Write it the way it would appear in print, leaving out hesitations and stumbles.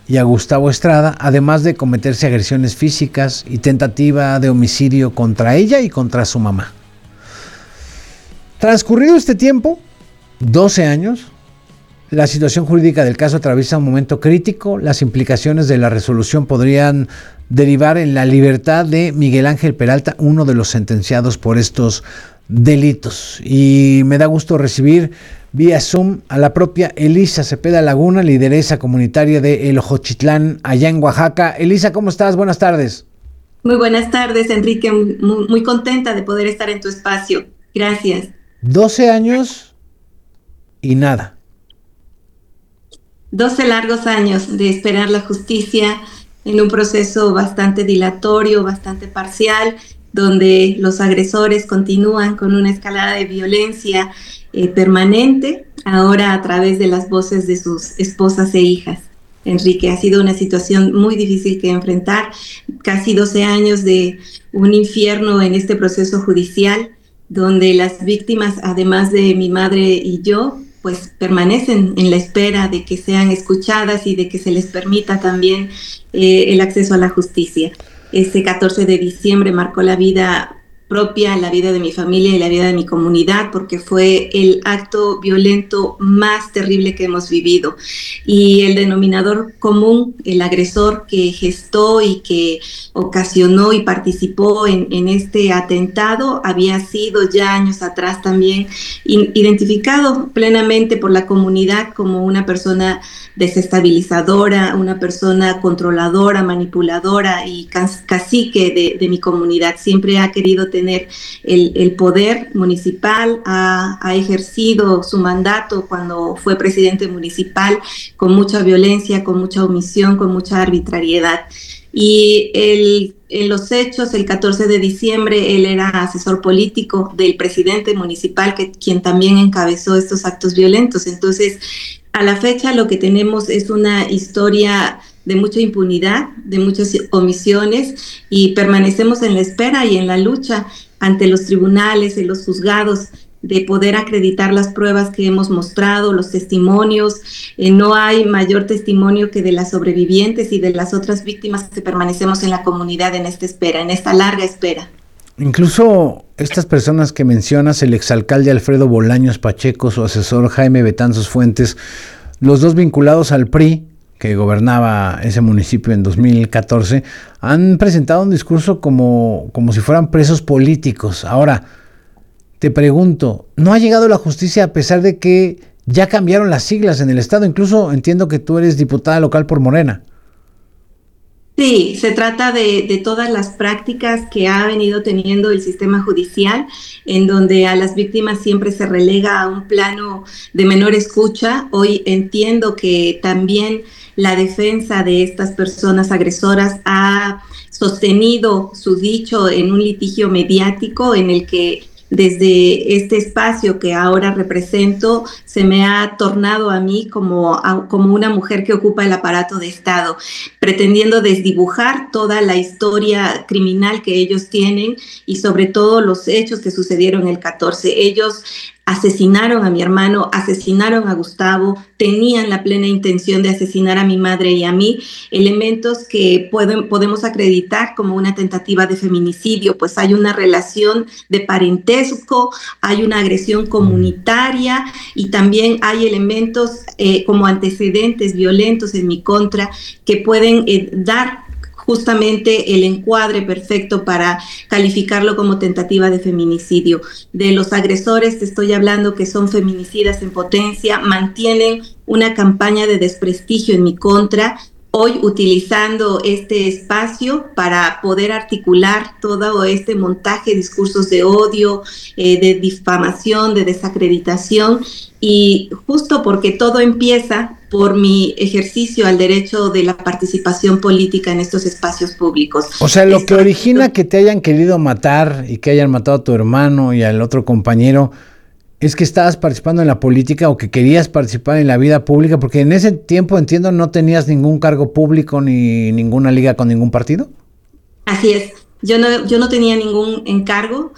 y a Gustavo Estrada, además de cometerse agresiones físicas y tentativa de homicidio contra ella y contra su mamá. Transcurrido este tiempo, 12 años, la situación jurídica del caso atraviesa un momento crítico. Las implicaciones de la resolución podrían derivar en la libertad de Miguel Ángel Peralta, uno de los sentenciados por estos delitos. Y me da gusto recibir vía Zoom a la propia Elisa Cepeda Laguna, lideresa comunitaria de El Ojochitlán, allá en Oaxaca. Elisa, ¿cómo estás? Buenas tardes. Muy buenas tardes, Enrique. Muy contenta de poder estar en tu espacio. Gracias. 12 años y nada. 12 largos años de esperar la justicia en un proceso bastante dilatorio, bastante parcial, donde los agresores continúan con una escalada de violencia permanente, ahora a través de las voces de sus esposas e hijas. Enrique, ha sido una situación muy difícil que enfrentar, casi 12 años de un infierno en este proceso judicial, donde las víctimas, además de mi madre y yo, pues permanecen en la espera de que sean escuchadas y de que se les permita también el acceso a la justicia. Este 14 de diciembre marcó la vida propia, la vida de mi familia y la vida de mi comunidad, porque fue el acto violento más terrible que hemos vivido. Y el denominador común, el agresor que gestó y que ocasionó y participó en este atentado, había sido ya años atrás también identificado plenamente por la comunidad como una persona desestabilizadora, una persona controladora, manipuladora y cacique de mi comunidad. Siempre ha querido tener el poder municipal, ha ejercido su mandato cuando fue presidente municipal con mucha violencia, con mucha omisión, con mucha arbitrariedad. Y en los hechos, el 14 de diciembre, él era asesor político del presidente municipal, quien también encabezó estos actos violentos. Entonces, a la fecha lo que tenemos es una historia de mucha impunidad, de muchas omisiones, y permanecemos en la espera y en la lucha ante los tribunales, en los juzgados, de poder acreditar las pruebas que hemos mostrado, los testimonios. No hay mayor testimonio que de las sobrevivientes y de las otras víctimas que permanecemos en la comunidad en esta espera, en esta larga espera. Incluso estas personas que mencionas, el exalcalde Alfredo Bolaños Pacheco, su asesor Jaime Betanzos Fuentes, los dos vinculados al PRI, que gobernaba ese municipio en 2014, han presentado un discurso como si fueran presos políticos. Ahora, te pregunto, ¿no ha llegado la justicia a pesar de que ya cambiaron las siglas en el estado? Incluso entiendo que tú eres diputada local por Morena. Sí, se trata de todas las prácticas que ha venido teniendo el sistema judicial, en donde a las víctimas siempre se relega a un plano de menor escucha. Hoy entiendo que también la defensa de estas personas agresoras ha sostenido su dicho en un litigio mediático en el que desde este espacio que ahora represento, se me ha tornado a mí como una mujer que ocupa el aparato de Estado, pretendiendo desdibujar toda la historia criminal que ellos tienen y sobre todo los hechos que sucedieron el 14. Ellos asesinaron a mi hermano, asesinaron a Gustavo, tenían la plena intención de asesinar a mi madre y a mí, elementos que podemos acreditar como una tentativa de feminicidio, pues hay una relación de parentesco, hay una agresión comunitaria y también hay elementos como antecedentes violentos en mi contra que pueden dar justamente el encuadre perfecto para calificarlo como tentativa de feminicidio. De los agresores te estoy hablando que son feminicidas en potencia, mantienen una campaña de desprestigio en mi contra, hoy utilizando este espacio para poder articular todo este montaje de discursos de odio, de difamación, de desacreditación, y justo porque todo empieza por mi ejercicio al derecho de la participación política en estos espacios públicos. O sea, lo que origina que te hayan querido matar y que hayan matado a tu hermano y al otro compañero es que estabas participando en la política o que querías participar en la vida pública, porque en ese tiempo, entiendo, no tenías ningún cargo público ni ninguna liga con ningún partido. Así es. Yo no tenía ningún encargo,